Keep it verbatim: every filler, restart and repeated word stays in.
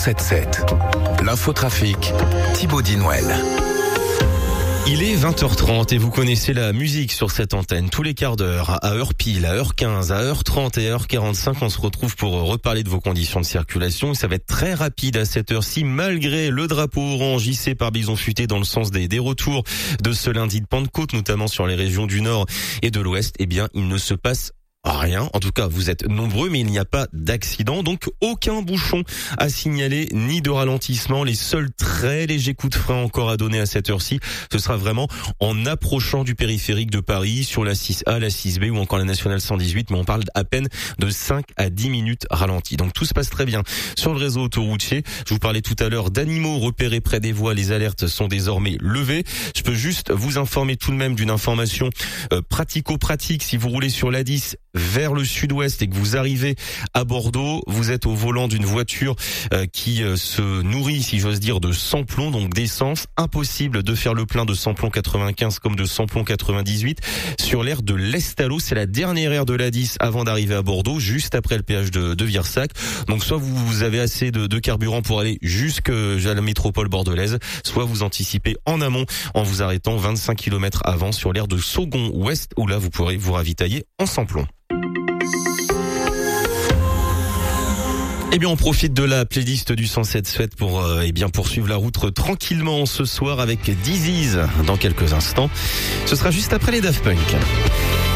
sept sept. L'infotrafic, Thibaut Dinouel. Il est vingt heures trente et vous connaissez la musique sur cette antenne. Tous les quarts d'heure, à heure pile, à heure quinze, à heure trente et à heure quarante-cinq, on se retrouve pour reparler de vos conditions de circulation. Ça va être très rapide à cette heure-ci, malgré le drapeau orange hissé par Bison Futé dans le sens des, des retours de ce lundi de Pentecôte, notamment sur les régions du Nord et de l'Ouest. Eh bien, il ne se passe rien. En tout cas, vous êtes nombreux, mais il n'y a pas d'accident. Donc, aucun bouchon à signaler, ni de ralentissement. Les seuls très légers coups de frein encore à donner à cette heure-ci, ce sera vraiment en approchant du périphérique de Paris, sur la six A, la six B ou encore la nationale cent dix-huit. Mais on parle à peine de cinq à dix minutes ralenties. Donc, tout se passe très bien sur le réseau autoroutier. Je vous parlais tout à l'heure d'animaux repérés près des voies. Les alertes sont désormais levées. Je peux juste vous informer tout de même d'une information euh, pratico-pratique. Si vous roulez sur l'A dix vers le sud-ouest et que vous arrivez à Bordeaux, vous êtes au volant d'une voiture euh, qui euh, se nourrit, si j'ose dire, de samplon, donc d'essence. Impossible de faire le plein de samplon quatre-vingt-quinze comme de samplon quatre-vingt-dix-huit sur l'aire de l'Estalo. C'est la dernière aire de l'A dix avant d'arriver à Bordeaux, juste après le péage de, de Virsac. Donc soit vous, vous avez assez de, de carburant pour aller jusqu'à la métropole bordelaise, soit vous anticipez en amont en vous arrêtant vingt-cinq kilomètres avant sur l'aire de Saugon-Ouest, où là vous pourrez vous ravitailler en samplon. Eh bien, on profite de la playlist du cent sept sept pour euh, eh bien poursuivre la route tranquillement ce soir avec Disease dans quelques instants. Ce sera juste après les Daft Punk.